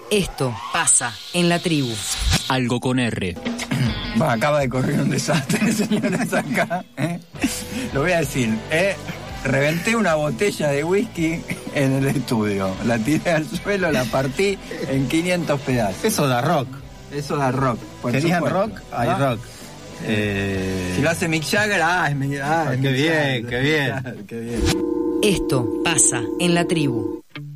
Esto pasa en la tribu. Algo con R. Acaba de correr un desastre, señores, acá. Lo voy a decir. Reventé una botella de whisky en el estudio. La tiré al suelo, la partí en 500 pedazos. Eso da rock. Eso da rock. ¿Querían rock? Hay rock. Si lo hace Mick Jagger, qué bien, qué bien. Qué bien. Esto pasa en la tribu.